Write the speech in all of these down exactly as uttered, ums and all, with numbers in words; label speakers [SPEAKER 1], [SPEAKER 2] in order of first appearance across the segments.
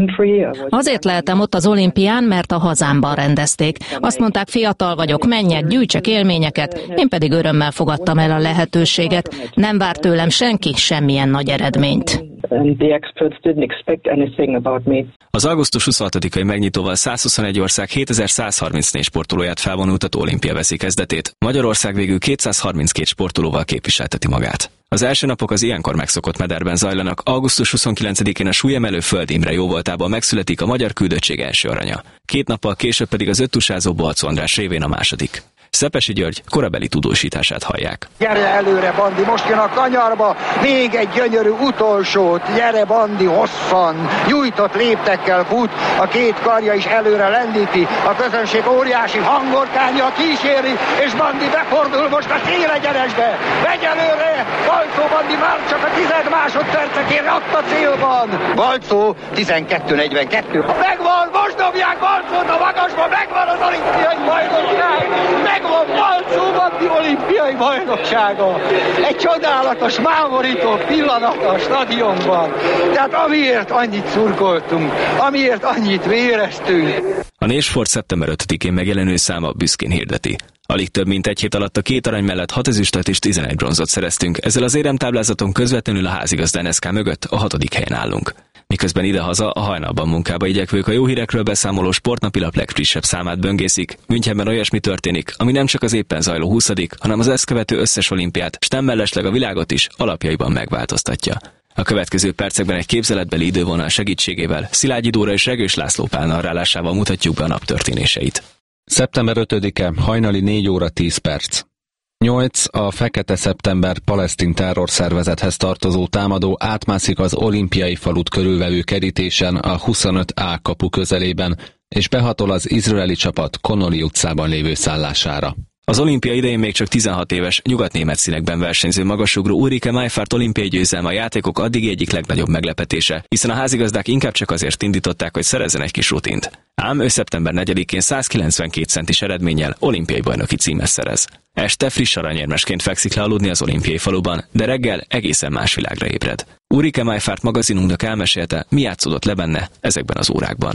[SPEAKER 1] Azért lehetem ott az olimpián, mert a hazámban rendezték. Azt mondták, fiatal vagyok, menjek, gyűjtsek élményeket, én pedig örömmel fogadtam el a lehetőséget. Nem vár tőlem senki semmilyen nagy eredményt.
[SPEAKER 2] Az augusztus huszonhatodikai megnyitóval százhuszonegy ország hétezer-százharmincnégy sportolóját felvonultató olimpia veszi kezdetét. Magyarország végül kétszázharminckét sportolóval képviselteti magát. Az első napok az ilyenkor megszokott mederben zajlanak, augusztus huszonkilencedikén a súlyemelő Föld Imre jóvoltában megszületik a magyar küldöttség első aranya. Két nappal később pedig az öttusázó Balczó András révén a második. Szepesi György korabeli tudósítását hallják.
[SPEAKER 3] Gyere előre, Bandi, most jön a kanyarba, még egy gyönyörű utolsót, gyere Bandi, hosszan, nyújtott léptekkel fut, a két karja is előre lendíti, a közönség óriási hangorkánja kíséri, és Bandi befordul most a célegyenesbe, megy előre, Balczó Bandi már csak a tized másodpercekért ott a célban. Balczó tizenkettő negyvenkettő. Megvan, most dobják Balczót a magasba, megvan az olimpiai bajnokság, megvan Balczó Bandi olimpiai bajnoksága. Egy csodálatos, mámorító pillanat a stadionban. Tehát amiért annyit szurkoltunk, amiért annyit véreztünk.
[SPEAKER 2] A Nésfort szeptember ötödikén megjelenő száma büszkén hirdeti. Alig több mint egy hét alatt a két arany mellett hat ezüstöt és tizenegy bronzot szereztünk, ezzel az éremtáblázaton közvetlenül a házigazda en es ká mögött a hatodik helyen állunk. Miközben idehaza a hajnalban munkába igyekvők a jó hírekről beszámoló Sportnapilap legfrissebb számát böngészik. Münchenben olyasmi történik, ami nem csak az éppen zajló huszadik, hanem az ezt követő összes olimpiát, s nem mellesleg a világot is alapjaiban megváltoztatja. A következő percekben egy képzeletbeli idővonal segítségével Szilágyi Dóra és Regős László Pál narrálásával mutatjuk be a nap történéseit.
[SPEAKER 4] szeptember ötödike, hajnali négy óra tíz perc. nyolc. A Fekete Szeptember palesztin terrorszervezethez tartozó támadó átmászik az olimpiai falut körülvevő kerítésen a huszonöt á kapu közelében, és behatol az izraeli csapat Connolly utcában lévő szállására.
[SPEAKER 2] Az olimpia idején még csak tizenhat éves, nyugatnémet színekben versenyző magasugró Ulrike Maifart olimpiai győzelme a játékok addigi egyik legnagyobb meglepetése, hiszen a házigazdák inkább csak azért indították, hogy szerezzen egy kis rutint. Ám ő szeptember negyedikén százkilencvenkét centis eredménnyel olimpiai bajnoki címet szerez. Este friss aranyérmesként fekszik le aludni az olimpiai faluban, de reggel egészen más világra ébred. Ulrike Maifart magazinunknak elmesélte, mi játszódott le benne ezekben az órákban.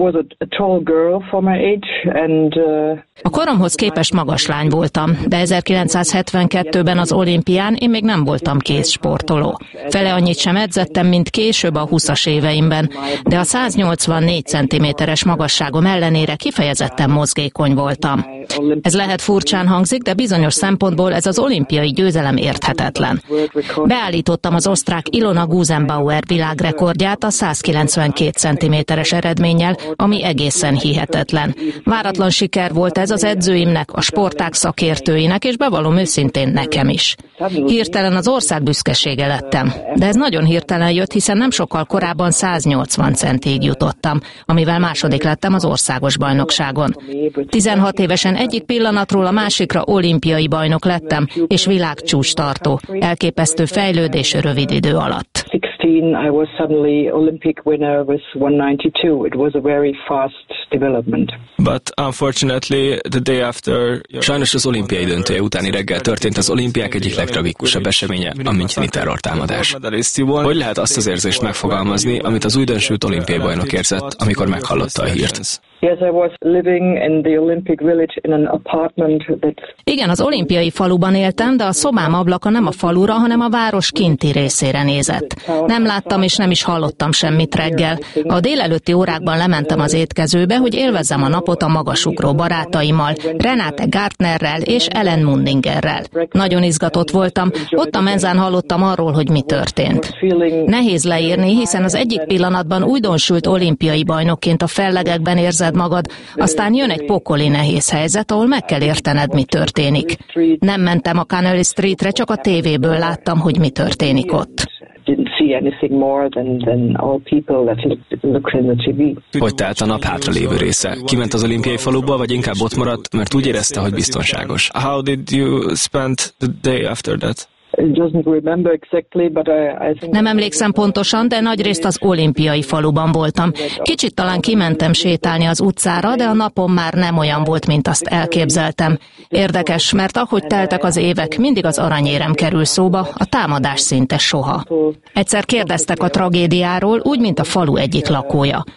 [SPEAKER 1] A koromhoz képest magas lány voltam, de ezerkilencszázhetvenkettőben az olimpián én még nem voltam kész sportoló. Fele annyit sem edzettem, mint később a huszas éveimben, de a száznyolcvannégy centiméteres magasságom ellenére kifejezetten mozgékony voltam. Ez lehet furcsán hangzik, de bizonyos szempontból ez az olimpiai győzelem érthetetlen. Beállítottam az osztrák Ilona Gusenbauer világrekordját a százkilencvenkét centiméteres eredménnyel, ami egészen hihetetlen. Váratlan siker volt ez az edzőimnek, a sportág szakértőinek, és bevallom őszintén nekem is. Hirtelen az ország büszkesége lettem, de ez nagyon hirtelen jött, hiszen nem sokkal korábban száznyolcvan centig jutottam, amivel második lettem az országos bajnokságon. tizenhat évesen egyik pillanatról a másikra olimpiai bajnok lettem, és világcsúcs tartó. Elképesztő fejlődés rövid idő alatt.
[SPEAKER 5] I was suddenly Olympic winner with one ninety-two. It was a very fast development.
[SPEAKER 2] But unfortunately the day after... Sajnos az olimpiai döntője utáni reggel történt az olimpiák egyik legtragikusabb eseménye, a müncheni terrortámadás. Hogy lehet azt az érzést megfogalmazni, amit az újdonsült olimpiai bajnok érzett, amikor meghallotta a hírt?
[SPEAKER 5] Yes, I was living in the Olympic Village in an apartment that...
[SPEAKER 1] Igen, az olimpiai faluban éltem, de a szobám ablaka nem a falura, hanem a város kinti részére nézett. Nem láttam és nem is hallottam semmit reggel. A délelőtti órákban lementem az étkezőbe, hogy élvezzem a napot a magasugró barátaimmal, Renate Gartnerrel és Ellen Mundingerrel. Nagyon izgatott voltam, ott a menzán hallottam arról, hogy mi történt. Nehéz leírni, hiszen az egyik pillanatban újdonsült olimpiai bajnokként a fellegekben érzed magad, aztán jön egy pokoli nehéz helyzet, ahol meg kell értened, mi történik. Nem mentem a Connolly Streetre, csak a tévéből láttam, hogy mi történik ott.
[SPEAKER 2] Hogy telt a nap hátralévő része? Kiment az olimpiai faluba, vagy inkább ott maradt, mert úgy érezte, hogy biztonságos? How did you spend the day after that?
[SPEAKER 1] Nem emlékszem pontosan, de nagyrészt az olimpiai faluban voltam. Kicsit talán kimentem sétálni az utcára, de a napom már nem olyan volt, mint azt elképzeltem. Érdekes, mert ahogy teltek az évek, mindig az aranyérem kerül szóba, a támadás szinte soha. Egyszer kérdeztek a tragédiáról, úgy, mint a falu egyik lakója.